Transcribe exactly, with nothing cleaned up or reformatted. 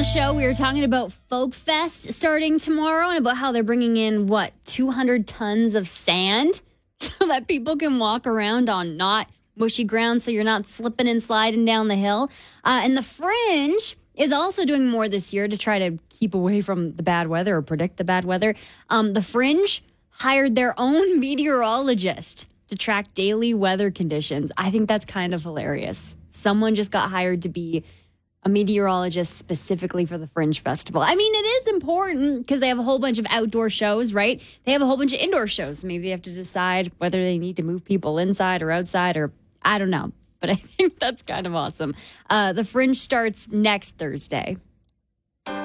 show, we were talking about Folk Fest starting tomorrow and about how they're bringing in, what, two hundred tons of sand so that people can walk around on not mushy ground so you're not slipping and sliding down the hill. Uh, and the Fringe is also doing more this year to try to keep away from the bad weather or predict the bad weather. Um, the Fringe hired their own meteorologist to track daily weather conditions. I think that's kind of hilarious. Someone just got hired to be a meteorologist specifically for the Fringe Festival. I mean, it is important because they have a whole bunch of outdoor shows, right? They have a whole bunch of indoor shows. Maybe they have to decide whether they need to move people inside or outside, or I don't know. But I think that's kind of awesome. Uh, the Fringe starts next Thursday.